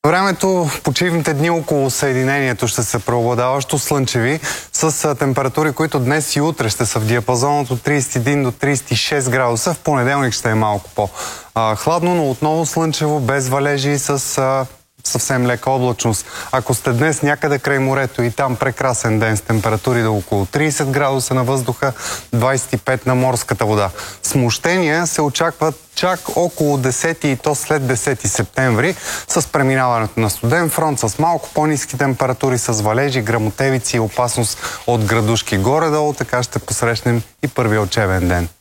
Времето, почивните дни около Съединението ще са преобладаващо слънчеви, с температури, които днес и утре ще са в диапазон от 31 до 36 градуса. В понеделник ще е малко по-хладно, но отново слънчево, без валежи, с съвсем лека облачност. Ако сте днес някъде край морето и там прекрасен ден с температури до около 30 градуса на въздуха, 25 на морската вода. Смущения се очакват чак около 10 и то след 10 септември с преминаването на студен фронт, с малко по-ниски температури, с валежи, гръмотевици и опасност от градушки. Горе-долу така ще посрещнем и първия учебен ден.